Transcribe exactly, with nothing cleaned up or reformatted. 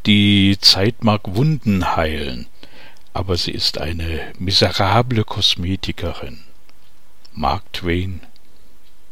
Die Zeit mag Wunden heilen, aber sie ist eine miserable Kosmetikerin. Mark Twain.